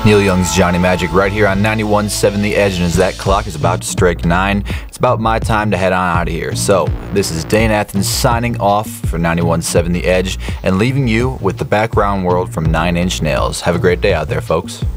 Neil Young's Johnny Magic right here on 91.7 The Edge, and as that clock is about to strike 9, it's about my time to head on out of here. So, this is Dane Athens signing off for 91.7 The Edge and leaving you with the background world from Nine Inch Nails. Have a great day out there, folks.